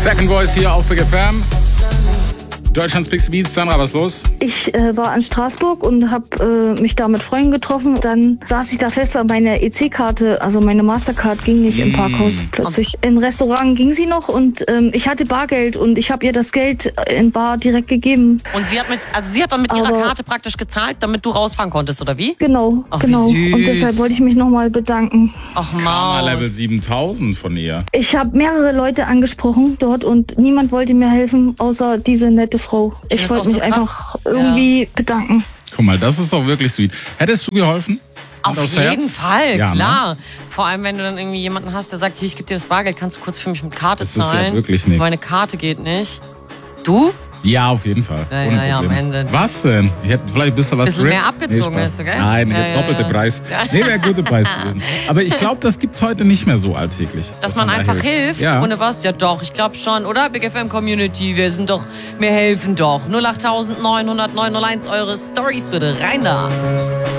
Second Voice hier auf Big FM. Deutschlands Big Beats. Sandra, was ist los? Ich war in Straßburg und habe mich da mit Freunden getroffen. Dann saß ich da fest, weil meine EC-Karte, also meine Mastercard, ging nicht im Parkhaus. Plötzlich im Restaurant ging sie noch und ich hatte Bargeld und ich habe ihr das Geld in Bar direkt gegeben. Und sie hat dann mit ihrer Karte praktisch gezahlt, damit du rausfahren konntest, oder wie? Genau, Ach, genau. wie süß. Und deshalb wollte ich mich nochmal bedanken. Ach, Karma Level Maus. 7000 von ihr. Ich habe mehrere Leute angesprochen dort und niemand wollte mir helfen, außer diese nette Frau. Ich das auch wollte so mich krass. einfach irgendwie bedanken. Guck mal, das ist doch wirklich sweet. Hättest du geholfen? Auf Hand aufs jeden Herz? Fall, Ja, klar. Vor allem, wenn du dann irgendwie jemanden hast, der sagt, hier, ich gebe dir das Bargeld, kannst du kurz für mich mit Karte Das ist ja zahlen? wirklich nix. Meine Karte geht nicht. Du? Ja, auf jeden Fall. Ja, Ohne ja, am Probleme. Ende. Was denn? Ich hätte vielleicht ein bisschen was Bisschen drin. mehr abgezogen Spaß. hast du, gell? Nein, Ja, doppelte ja. Preis. Ja. Nee, wäre ein guter Preis gewesen. Aber ich glaube, das gibt's heute nicht mehr so alltäglich. Dass man da einfach hilft, Ja. ohne was? Ja doch, ich glaube schon, oder? Big FM Community, wir helfen doch. 08900 901 eure Stories bitte, rein da.